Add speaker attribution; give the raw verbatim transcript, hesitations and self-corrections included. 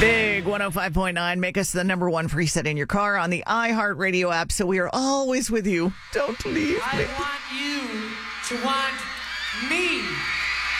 Speaker 1: Big one oh five point nine. Make us the number one preset in your car on the iHeartRadio app so we are always with you. Don't leave me.
Speaker 2: I want you to want me.